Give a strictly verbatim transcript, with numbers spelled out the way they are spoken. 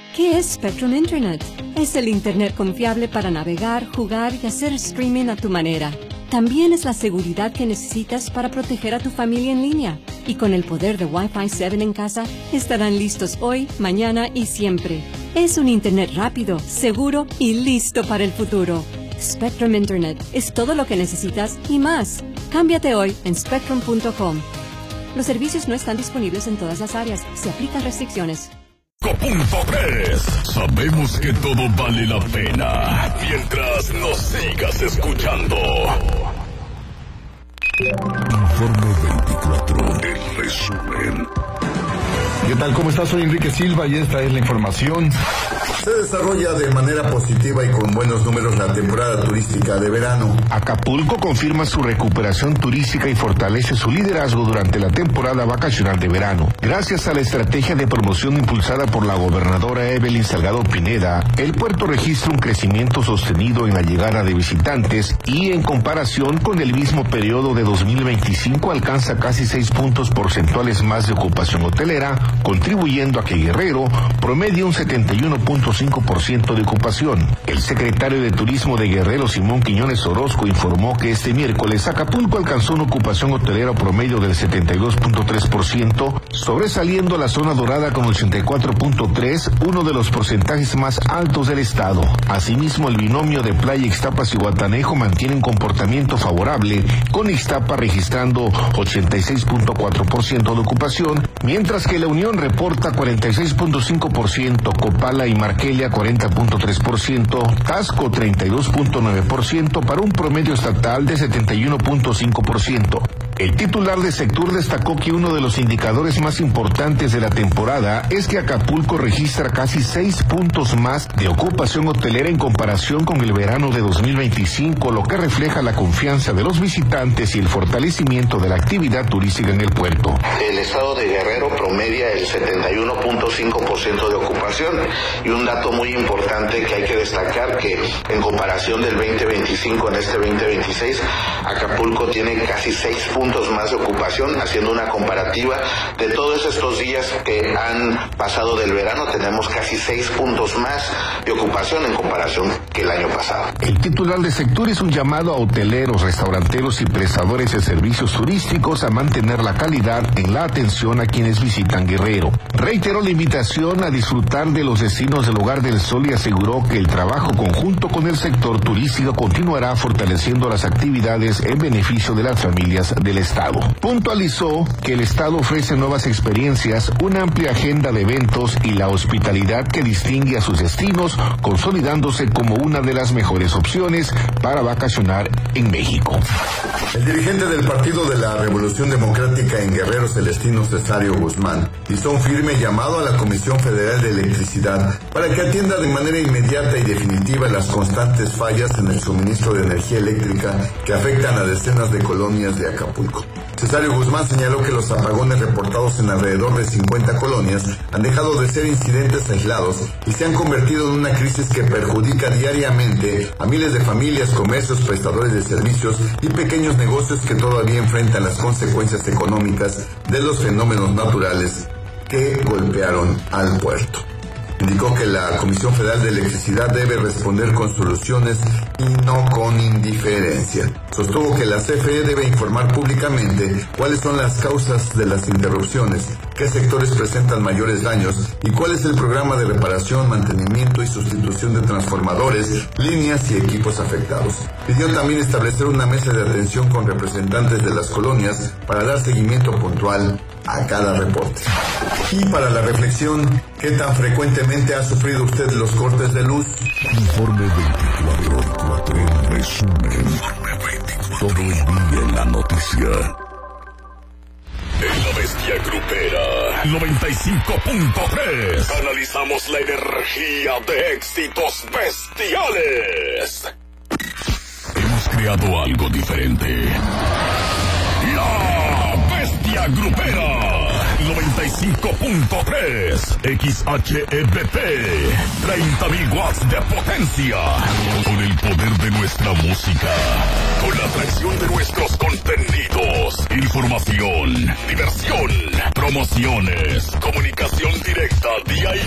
¿Qué es Spectrum Internet? Es el Internet confiable para navegar, jugar y hacer streaming a tu manera. También es la seguridad que necesitas para proteger a tu familia en línea. Y con el poder de Wi-Fi siete en casa, estarán listos hoy, mañana y siempre. Es un Internet rápido, seguro y listo para el futuro. Spectrum Internet es todo lo que necesitas y más. Cámbiate hoy en spectrum punto com. Los servicios no están disponibles en todas las áreas. Se aplican restricciones. Punto tres. Sabemos que todo vale la pena mientras nos sigas escuchando. Informe veinticuatro, el resumen. ¿Qué tal? ¿Cómo estás? Soy Enrique Silva y esta es la información. Se desarrolla de manera positiva y con buenos números la temporada turística de verano. Acapulco confirma su recuperación turística y fortalece su liderazgo durante la temporada vacacional de verano. Gracias a la estrategia de promoción impulsada por la gobernadora Evelyn Salgado Pineda, el puerto registra un crecimiento sostenido en la llegada de visitantes y en comparación con el mismo periodo de dos mil veinticinco alcanza casi seis puntos porcentuales más de ocupación hotelera, contribuyendo a que Guerrero promedie un setenta y uno punto cinco por ciento de ocupación. El secretario de Turismo de Guerrero, Simón Quiñones Orozco, informó que este miércoles Acapulco alcanzó una ocupación hotelera promedio del setenta y dos punto tres por ciento, sobresaliendo la zona dorada con ochenta y cuatro punto tres por ciento, uno de los porcentajes más altos del estado. Asimismo, el binomio de Playa Ixtapas y Guatanejo mantiene un comportamiento favorable, con Ixtapa registrando ochenta y seis punto cuatro por ciento de ocupación, mientras que La Unión reporta cuarenta y seis punto cinco por ciento, Copala y Marquelia cuarenta punto tres por ciento, Tasco treinta y dos punto nueve por ciento para un promedio estatal de setenta y uno punto cinco por ciento. El titular de Sectur destacó que uno de los indicadores más importantes de la temporada es que Acapulco registra casi seis puntos más de ocupación hotelera en comparación con el verano de dos mil veinticinco, lo que refleja la confianza de los visitantes y el fortalecimiento de la actividad turística en el puerto. El estado de Guerrero promedia el setenta y uno punto cinco por ciento de ocupación, y un dato muy importante que hay que destacar, que en comparación del veinte veinticinco en este veinte veintiséis, Acapulco tiene casi seis puntos más de ocupación. Haciendo una comparativa de todos estos días que han pasado del verano, tenemos casi seis puntos más de ocupación en comparación que el año pasado. El titular de Sectur es un llamado a hoteleros, restauranteros y prestadores de servicios turísticos a mantener la calidad en la atención a quienes visitan Guerrero. Reiteró la invitación a disfrutar de los destinos del Hogar del Sol y aseguró que el trabajo conjunto con el sector turístico continuará fortaleciendo las actividades en beneficio de las familias del Estado. Puntualizó que el Estado ofrece nuevas experiencias, una amplia agenda de eventos y la hospitalidad que distingue a sus destinos, consolidándose como una de las mejores opciones para vacacionar en México. El dirigente del Partido de la Revolución Democrática en Guerrero, Celestino Cesario Guzmán, hizo un firme llamado a la Comisión Federal de Electricidad para que atienda de manera inmediata y definitiva las constantes fallas en el suministro de energía eléctrica que afectan a decenas de colonias de Acapulco. Cesario Guzmán señaló que los apagones reportados en alrededor de cincuenta colonias han dejado de ser incidentes aislados y se han convertido en una crisis que perjudica diariamente a miles de familias, comercios, prestadores de servicios y pequeños negocios que todavía enfrentan las consecuencias económicas de los fenómenos naturales que golpearon al puerto. Indicó que la Comisión Federal de Electricidad debe responder con soluciones y no con indiferencia. Sostuvo que la C F E debe informar públicamente cuáles son las causas de las interrupciones, qué sectores presentan mayores daños y cuál es el programa de reparación, mantenimiento y sustitución de transformadores, líneas y equipos afectados. Pidió también establecer una mesa de atención con representantes de las colonias para dar seguimiento puntual a cada reporte. Y para la reflexión, ¿qué tan frecuentemente ha sufrido usted los cortes de luz? Informe veinticuatro, en resumen. Todo el día en la noticia. En la Bestia Grupera noventa y cinco punto tres analizamos la energía de éxitos bestiales. Hemos creado algo diferente. La Bestia Grupera noventa y cinco punto tres X H E B P, treinta mil watts de potencia, con el poder de nuestra música, con la atracción de nuestros contenidos, información, diversión, promociones, comunicación directa día y